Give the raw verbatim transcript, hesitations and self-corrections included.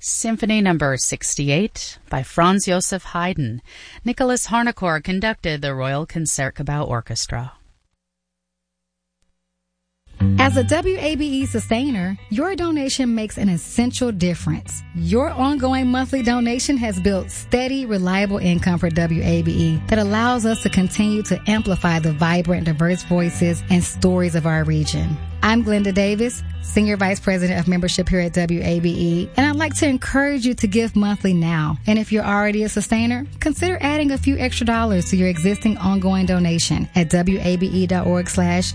Symphony Number sixty-eight by Franz Joseph Haydn. Nicholas Harnoncourt conducted the Royal Concertgebouw Orchestra. As a W A B E sustainer, your donation makes an essential difference. Your ongoing monthly donation has built steady, reliable income for W A B E that allows us to continue to amplify the vibrant, diverse voices and stories of our region. I'm Glenda Davis, Senior Vice President of Membership here at W A B E, and I'd like to encourage you to give monthly now. And if you're already a sustainer, consider adding a few extra dollars to your existing ongoing donation at W A B E dot org slash